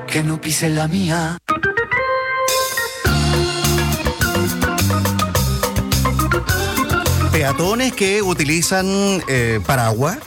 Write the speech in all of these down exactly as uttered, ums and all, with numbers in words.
que no pise la mía. Peatones que utilizan eh, paraguas,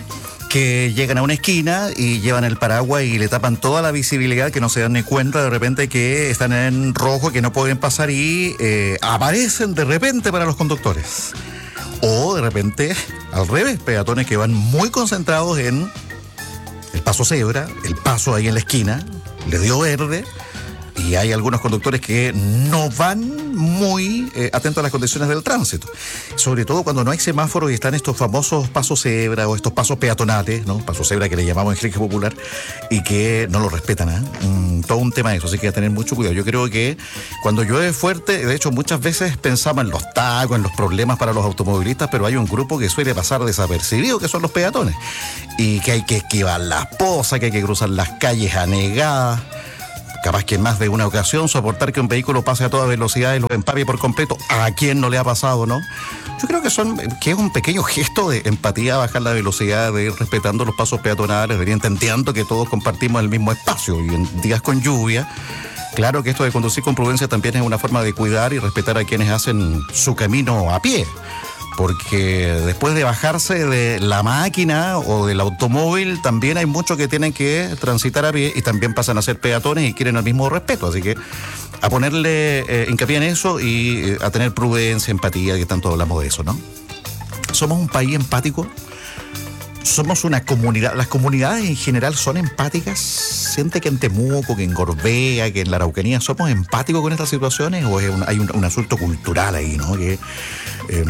que llegan a una esquina y llevan el paraguas y le tapan toda la visibilidad, que no se dan ni cuenta de repente que están en rojo, que no pueden pasar y eh, aparecen de repente para los conductores. O de repente, al revés, peatones que van muy concentrados en el paso cebra, el paso ahí en la esquina, le dio verde. Y hay algunos conductores que no van muy eh, atentos a las condiciones del tránsito. Sobre todo cuando no hay semáforos y están estos famosos pasos cebra o estos pasos peatonales, ¿no? Pasos cebra que le llamamos en jerga popular, y que no lo respetan, ¿eh? Mm, todo un tema de eso, así que hay que tener mucho cuidado. Yo creo que cuando llueve fuerte, de hecho muchas veces pensamos en los tacos, en los problemas para los automovilistas, pero hay un grupo que suele pasar desapercibido, que son los peatones. Y que hay que esquivar las pozas, que hay que cruzar las calles anegadas. Capaz que en más de una ocasión soportar que un vehículo pase a toda velocidad y lo empape por completo. ¿A quién no le ha pasado, no? Yo creo que son que es un pequeño gesto de empatía, bajar la velocidad, de ir respetando los pasos peatonales, de ir entendiendo que todos compartimos el mismo espacio. Y en días con lluvia, claro que esto de conducir con prudencia también es una forma de cuidar y respetar a quienes hacen su camino a pie. Porque después de bajarse de la máquina o del automóvil, también hay muchos que tienen que transitar a pie y también pasan a ser peatones y quieren el mismo respeto. Así que a ponerle eh, hincapié en eso y eh, a tener prudencia, empatía, que tanto hablamos de eso, ¿no? Somos un país empático. Somos una comunidad. Las comunidades en general son empáticas. Siente que en Temuco, que en Gorbea, que en la Araucanía somos empáticos con estas situaciones, o es un, hay un, un asunto cultural ahí, ¿no? Que eh,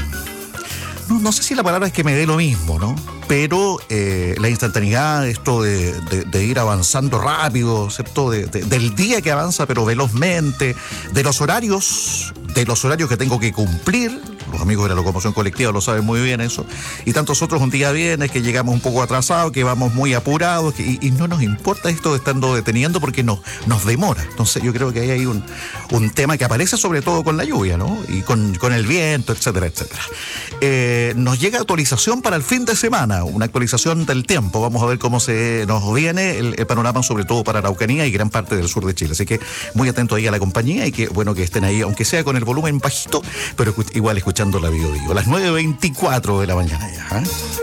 No, no sé si la palabra es que me dé lo mismo, ¿no? Pero eh, la instantaneidad, esto de, de, de ir avanzando rápido, ¿cierto? De, de, del día que avanza, pero velozmente, de los horarios, de los horarios que tengo que cumplir. Los amigos de la locomoción colectiva lo saben muy bien eso. Y tantos otros un día viernes que llegamos un poco atrasados, que vamos muy apurados, que, y, y no nos importa esto de estando deteniendo porque nos, nos demora. Entonces yo creo que ahí hay un, un tema que aparece sobre todo con la lluvia, ¿no? Y con, con el viento, etcétera, etcétera. Eh, nos llega actualización para el fin de semana, una actualización del tiempo. Vamos a ver cómo se nos viene el, el panorama, sobre todo para Araucanía y gran parte del sur de Chile. Así que muy atento ahí a la compañía y que bueno que estén ahí, aunque sea con el volumen bajito, pero igual escuchando la Bio Bio. Las nueve veinticuatro de la mañana ya, ¿eh?